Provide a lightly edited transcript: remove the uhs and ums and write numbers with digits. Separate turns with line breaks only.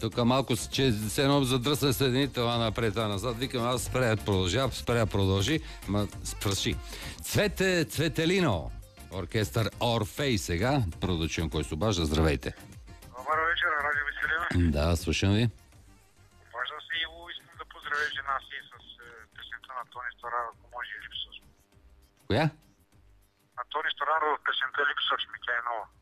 Тук малко, че се едно задръсна съединителна напред, а назад. Викам, аз спря продължи, ма свърши. Цвете Цветелино, оркестър Орфей сега. Първо да чуем кой се обажда. Здравейте.
Добър вечер, Радио Веселина.
Да, слушам ви.
Обаждам се и искам да поздравя жена си с песента на Тони Стораро, ако може и липсваш.
Коя?
На Тони Стораро песента липсваш ми, тя е нова.